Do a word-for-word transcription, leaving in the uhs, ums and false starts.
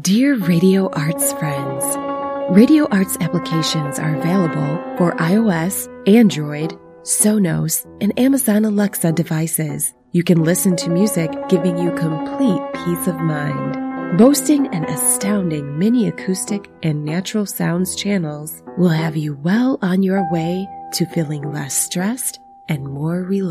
Dear Radio Arts friends, Radio Arts applications are available for iOS, Android, Sonos, and Amazon Alexa devices. You can listen to music giving you complete peace of mind. Boasting an astounding mini acoustic and natural sounds channels will have you well on your way to feeling less stressed and more relaxed.